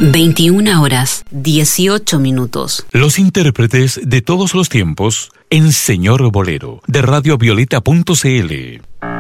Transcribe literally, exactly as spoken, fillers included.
veintiuna horas, dieciocho minutos. Los intérpretes de todos los tiempos en Señor Bolero, de radio violeta punto c l.